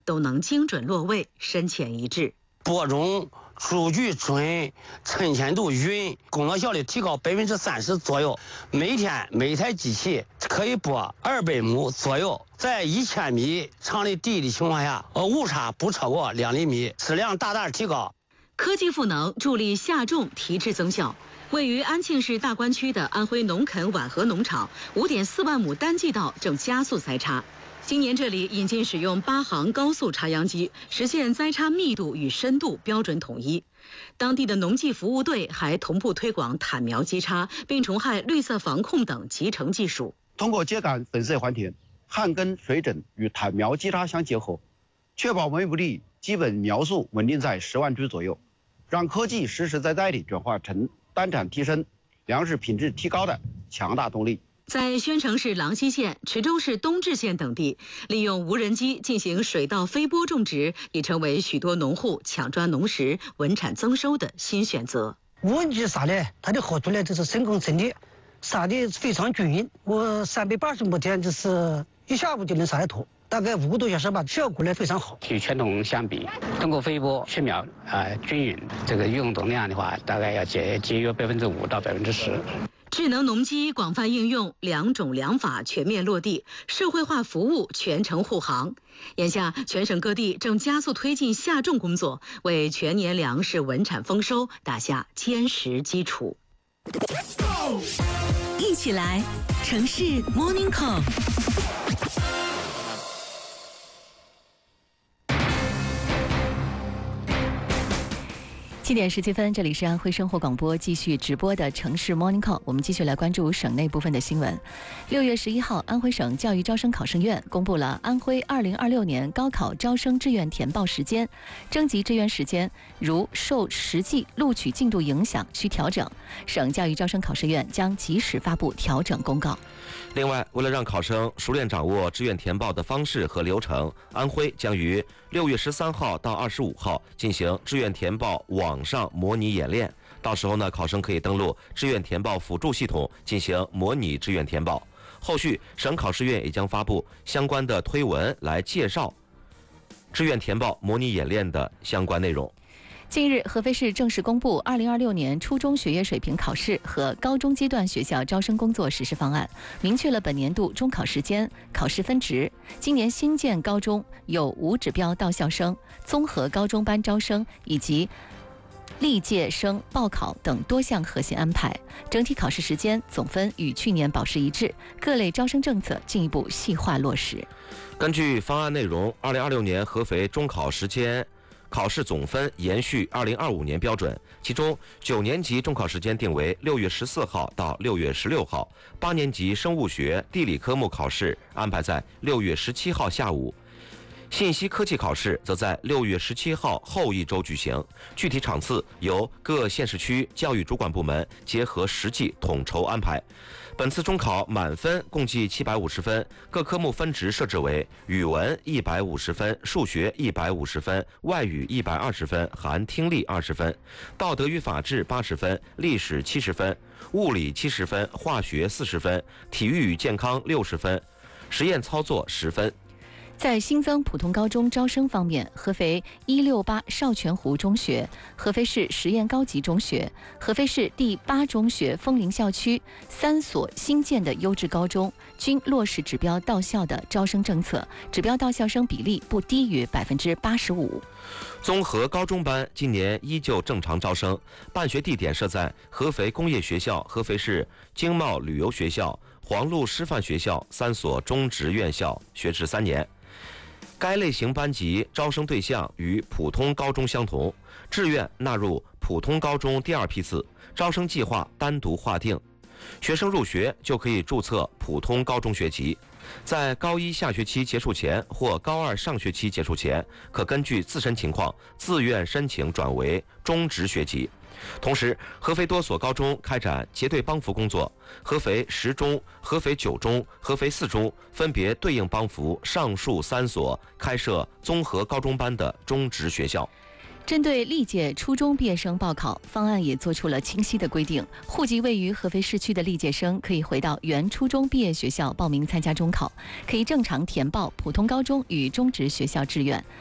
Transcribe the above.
都能精准落位，深浅一致。 播种数据准，沉淀度匀，工作效率提高30%左右。每天每台机器可以播200亩左右，在1000米长的地的情况下，误差不超过2厘米，质量大大提高。 科技赋能助力下种提质增效。位于安庆市大关区的安徽农垦皖河农场，5.4万亩单季稻正加速栽插。今年这里引进使用8行高速插秧机，实现栽插密度与深度标准统一。当地的农技服务队还同步推广坦苗基插、病虫害绿色防控等集成技术。 通过秸秆粉碎还田、旱根水整与坦苗基插相结合，确保苗地基本苗数稳定在10万株左右，让科技实实在在地转化成单产提升、粮食品质提高的强大动力。 在宣城市郎溪县、池州市东至县等地，利用无人机进行水稻飞播种植，已成为许多农户抢抓农时、稳产增收的新选择。 无人机撒呢，它的好处呢就是深耕深地，撒的非常均匀。我380亩田就是1下午就能撒得脱，大概5个多小时吧，效果呢非常好。 与传统相比，通过飞播秸苗均匀，这个运动量的话，大概要节约5%到10%。 智能农机广泛应用，2种2法全面落地，社会化服务全程护航。眼下，全省各地正加速推进下种工作，为全年粮食稳产丰收打下坚实基础。 一起来，城市 Morning Call。7点17分，这里是安徽生活广播继续直播的城市 Morning Call， 我们继续来关注省内部分的新闻。6月11号，安徽省教育招生考生院公布了安徽2026年高考招生志愿填报时间，征集志愿时间如受实际录取进度影响需调整，省教育招生考试院将及时发布调整公告。 另外，为了让考生熟练掌握志愿填报的方式和流程，安徽将于6月13号到25号进行志愿填报网上模拟演练。到时候呢，考生可以登录志愿填报辅助系统进行模拟志愿填报。后续，省考试院也将发布相关的推文来介绍志愿填报模拟演练的相关内容。 近日，合肥市正式公布2026年初中学业水平考试和高中阶段学校招生工作实施方案，明确了本年度中考时间、考试分值。今年新建高中有无指标到校生、综合高中班招生以及历届生报考等多项核心安排，整体考试时间总分与去年保持一致，各类招生政策进一步细化落实。 根据方案内容，2026年合肥中考时间考试总分延续2025年标准，其中9年级中考时间定为6月14号到6月16号，8年级生物学、地理科目考试安排在6月17号下午，信息科技考试则在6月17号后一周举行，具体场次由各县市区教育主管部门结合实际统筹安排。本次中考满分共计750分，各科目分值设置为语文150分、数学150分、外语120分（含听力20分）、道德与法治80分、历史70分、物理70分、化学40分、体育与健康60分、实验操作10分。 在新增普通高中招生方面，合肥168少泉湖中学、合肥市实验高级中学、合肥市第8中学枫林校区3所新建的优质高中均落实指标到校的招生政策，指标到校生比例不低于85%。 综合高中班今年依旧正常招生，办学地点设在合肥工业学校、合肥市经贸旅游学校、黄路师范学校3所中职院校，学制3年。该类型班级招生对象与普通高中相同，志愿纳入普通高中第2批次，招生计划单独划定。学生入学就可以注册普通高中学籍，在高1下学期结束前或高2上学期结束前，可根据自身情况自愿申请转为中职学籍。同时，合肥多所高中开展结对帮扶工作，合肥10中、合肥9中、合肥4中分别对应帮扶上述3所开设综合高中班的中职学校。 针对历届初中毕业生报考，方案也做出了清晰的规定。户籍位于合肥市区的历届生可以回到原初中毕业学校报名参加中考，可以正常填报普通高中与中职学校志愿。